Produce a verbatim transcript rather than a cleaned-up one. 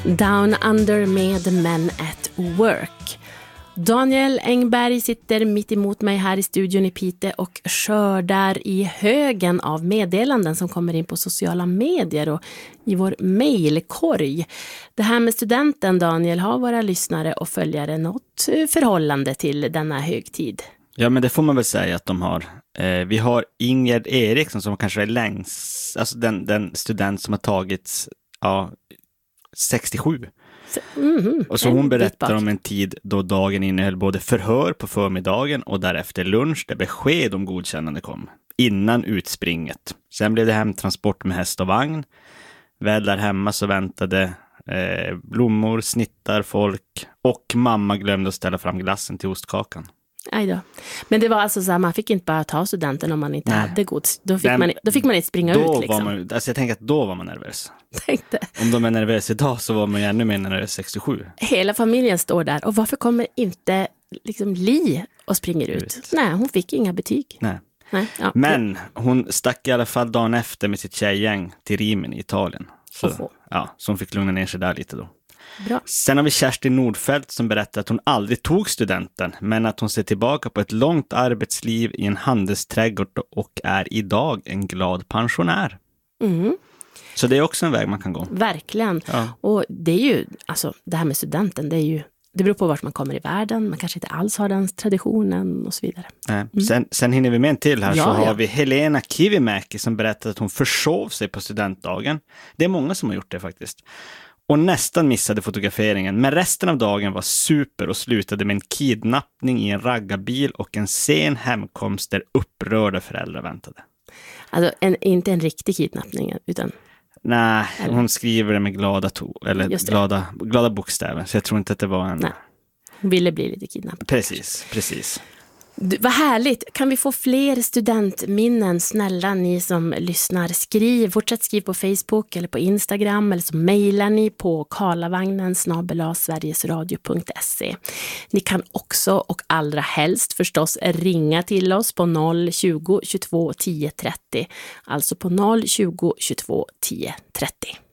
Down Under med Men at Work. Daniel Engberg sitter mitt emot mig här i studion i Piteå och skördar i högen av meddelanden som kommer in på sociala medier och i vår mejlkorg. Det här med studenten, Daniel, har våra lyssnare och följare något förhållande till denna högtid? Ja, men det får man väl säga att de har. Eh, vi har Ingrid Eriksson som kanske är längst, alltså den, den student som har tagits ja, sextiosju. Mm-hmm. Och så hon berättar om en tid då dagen innehöll både förhör på förmiddagen och därefter lunch där besked om godkännande kom. Innan utspringet. Sen blev det hemtransport med häst och vagn. Väl där hemma så väntade eh, blommor, snittar, folk och mamma glömde att ställa fram glassen till ostkakan. Aj då. Men det var alltså så här, man fick inte bara ta studenten om man inte Nej. hade gods. Då fick, Den, man, då fick man inte springa ut liksom. Var man, alltså jag tänker att då var man nervös. Tänkte. Om de är nervösa idag så var man ju ännu mer nervös sextiosju. Hela familjen står där. Och varför kommer inte liksom Li och springer ut? ut? Nej, hon fick inga betyg. Nej. Nej ja. Men hon stack i alla fall dagen efter med sitt tjejgäng till Rimini i Italien. Så, ja, så hon fick lugna ner sig där lite då. Bra. Sen har vi Kerstin Nordfeldt som berättar att hon aldrig tog studenten men att hon ser tillbaka på ett långt arbetsliv i en handelsträdgård och är idag en glad pensionär. Mm. Så det är också en väg man kan gå. Verkligen. Ja. Och det är ju, alltså det här med studenten, det är ju, det beror på vart man kommer i världen. Man kanske inte alls har den traditionen och så vidare. Nej. Mm. Sen, sen hinner vi med en till här ja, så har ja. vi Helena Kivimäki som berättar att hon försov sig på studentdagen. Det är många som har gjort det faktiskt. Och nästan missade fotograferingen. Men resten av dagen var super och slutade med en kidnappning i en raggarbil och en sen hemkomst där upprörda föräldrar väntade. Alltså en, inte en riktig kidnappning utan... Nej, eller? Hon skriver det med glada, to- eller glada, glada bokstäver. Så jag tror inte att det var en... Nej, hon ville bli lite kidnappad. Precis, precis. Du, vad härligt. Kan vi få fler studentminnen? Snälla ni som lyssnar, skriv. Fortsätt skriv på Facebook eller på Instagram eller så mejlar ni på karlavagnen snabel-a sverigesradio punkt se. Ni kan också och allra helst förstås ringa till oss på noll tjugo tjugotvå tio trettio. Alltså på noll tjugo tjugotvå tio trettio.